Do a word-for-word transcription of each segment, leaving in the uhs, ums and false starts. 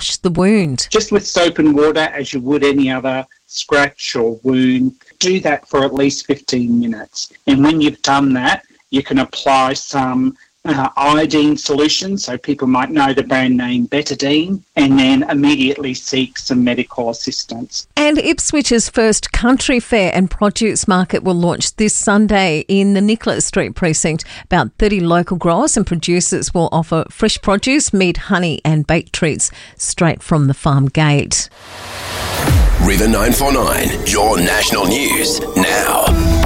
wash the wound. Just with soap and water, as you would any other scratch or wound. Do that for at least fifteen minutes. And when you've done that, you can apply some uh, iodine solution, so people might know the brand name Betadine, and then immediately seek some medical assistance. And Ipswich's first country fair and produce market will launch this Sunday in the Nicholas Street precinct. About thirty local growers and producers will offer fresh produce, meat, honey and baked treats straight from the farm gate. River nine four nine, your national news now.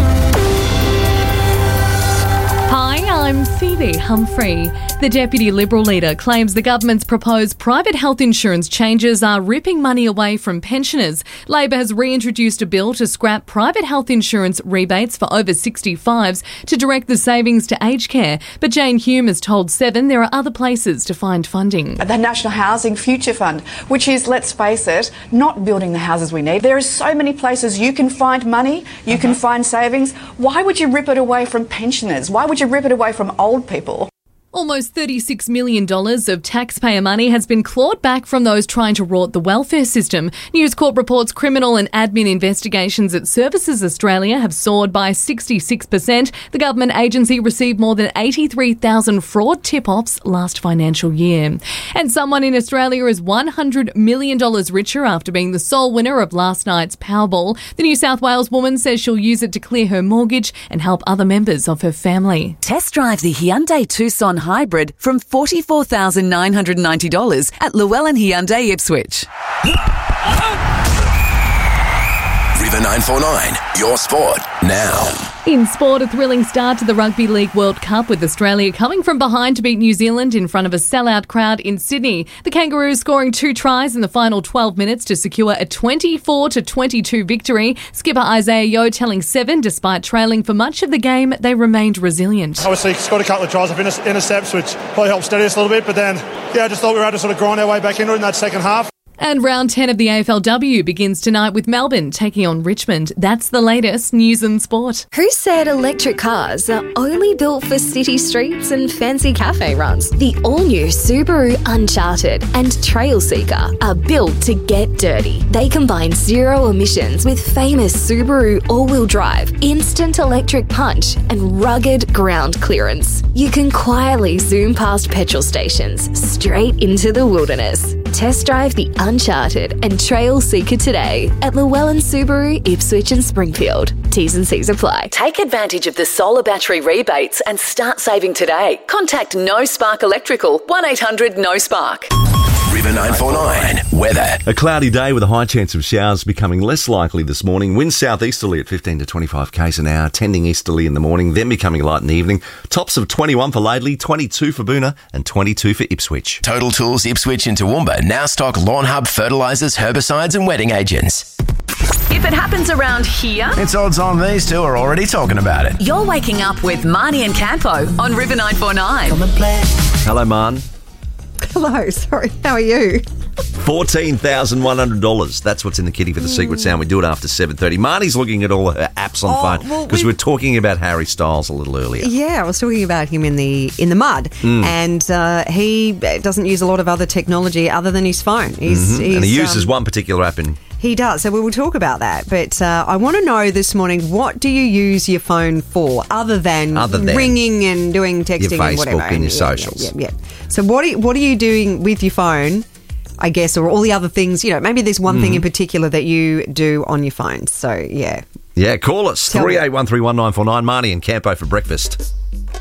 Hi, I'm Phoebe Humphrey. The Deputy Liberal leader claims the government's proposed private health insurance changes are ripping money away from pensioners. Labor has reintroduced a bill to scrap private health insurance rebates for over sixty-fives to direct the savings to aged care. But Jane Hume has told Seven there are other places to find funding. The National Housing Future Fund, which is, let's face it, not building the houses we need. There are so many places you can find money, you uh-huh. can find savings. Why would you rip it away from pensioners? Why would you rip it away from old people? Almost thirty-six million dollars of taxpayer money has been clawed back from those trying to rot the welfare system. News Corp reports criminal and admin investigations at Services Australia have soared by sixty-six percent. The government agency received more than eighty-three thousand fraud tip-offs last financial year. And someone in Australia is one hundred million dollars richer after being the sole winner of last night's Powerball. The New South Wales woman says she'll use it to clear her mortgage and help other members of her family. Test drive the Hyundai Tucson Hybrid from forty-four thousand nine hundred ninety dollars at Llewellyn Hyundai Ipswich. River nine four nine, your sport now. In sport, a thrilling start to the Rugby League World Cup with Australia coming from behind to beat New Zealand in front of a sellout crowd in Sydney. The Kangaroos scoring two tries in the final twelve minutes to secure a twenty-four to twenty-two victory. Skipper Isaiah Yeo telling Seven, despite trailing for much of the game, they remained resilient. Obviously, scored a couple of tries of intercepts, which probably helped steady us a little bit, but then, yeah, I just thought we were able to sort of grind our way back into it in that second half. And round ten of the A F L W begins tonight with Melbourne taking on Richmond. That's the latest news and sport. Who said electric cars are only built for city streets and fancy cafe runs? The all-new Subaru Uncharted and Trailseeker are built to get dirty. They combine zero emissions with famous Subaru all-wheel drive, instant electric punch and rugged ground clearance. You can quietly zoom past petrol stations straight into the wilderness. Test drive the Uncharted and Trailseeker today at Llewellyn Subaru, Ipswich and Springfield. T's and C's apply. Take advantage of the solar battery rebates and start saving today. Contact No Spark Electrical, one eight hundred no spark. River nine four nine, weather. A cloudy day with a high chance of showers becoming less likely this morning. Winds southeasterly at fifteen to twenty-five k's an hour, tending easterly in the morning, then becoming light in the evening. Tops of twenty-one for Laidley, twenty-two for Boonah and twenty-two for Ipswich. Total Tools Ipswich and Toowoomba now stock Lawn Hub fertilisers, herbicides and wetting agents. If it happens around here, it's odds on these two are already talking about it. You're waking up with Marnie and Campo on River nine four nine. Come and play. Hello, Marn. Hello, sorry, how are you? fourteen thousand one hundred dollars. That's what's in the kitty for the secret sound. We do it after seven thirty. Marnie's looking at all her apps on Oh, phone well, because we- we were talking about Harry Styles a little earlier. Yeah, I was talking about him in the in the mud, Mm. and uh, he doesn't use a lot of other technology other than his phone. He's, Mhm. he's, And he uses um, one particular app in... He does, so we will talk about that. But uh, I want to know this morning, what do you use your phone for other than, Other than ringing and doing texting your and whatever? Facebook and your yeah, socials. Yeah, yeah, yeah. So what are, you, what are you doing with your phone, I guess, or all the other things? You know, maybe there's one thing in particular that you do on your phone. So, yeah. Yeah, call us, Tell three eight one three one nine four nine. Marnie and Campo for breakfast.